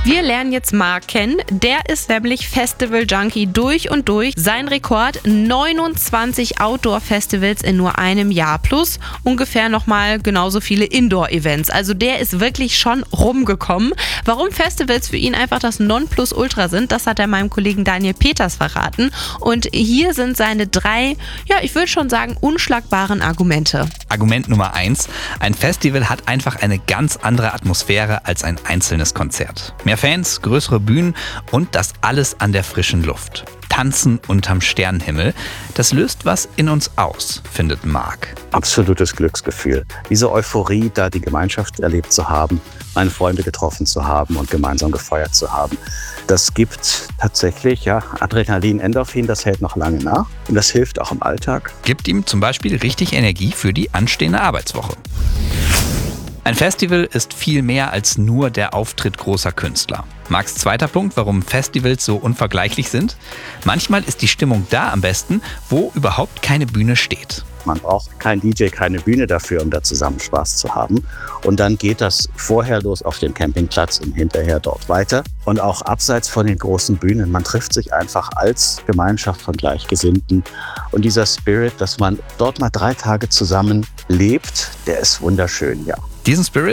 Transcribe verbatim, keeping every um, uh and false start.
Wir lernen jetzt Marc kennen. Der ist nämlich Festival-Junkie durch und durch. Sein Rekord: neunundzwanzig Outdoor-Festivals in nur einem Jahr plus ungefähr nochmal genauso viele Indoor-Events. Also der ist wirklich schon rumgekommen. Warum Festivals für ihn einfach das Nonplusultra sind, das hat er meinem Kollegen Daniel Peters verraten. Und hier sind seine drei, ja, ich würde schon sagen, unschlagbaren Argumente. Argument Nummer eins: Ein Festival hat einfach eine ganz andere Atmosphäre als ein einzelnes Konzert. Mehr Fans, größere Bühnen und das alles an der frischen Luft. Tanzen unterm Sternenhimmel, das löst was in uns aus, findet Marc. Absolutes Glücksgefühl. Diese Euphorie, da die Gemeinschaft erlebt zu haben, meine Freunde getroffen zu haben und gemeinsam gefeiert zu haben. Das gibt tatsächlich, ja, Adrenalin, Endorphin, das hält noch lange nach. Und das hilft auch im Alltag. Gibt ihm zum Beispiel richtig Energie für die anstehende Arbeitswoche. Ein Festival ist viel mehr als nur der Auftritt großer Künstler. Marcs zweiter Punkt, warum Festivals so unvergleichlich sind: Manchmal ist die Stimmung da am besten, wo überhaupt keine Bühne steht. Man braucht kein D J, keine Bühne dafür, um da zusammen Spaß zu haben. Und dann geht das vorher los auf dem Campingplatz und hinterher dort weiter. Und auch abseits von den großen Bühnen. Man trifft sich einfach als Gemeinschaft von Gleichgesinnten. Und dieser Spirit, dass man dort mal drei Tage zusammen lebt, der ist wunderschön, ja. Diesen Spirit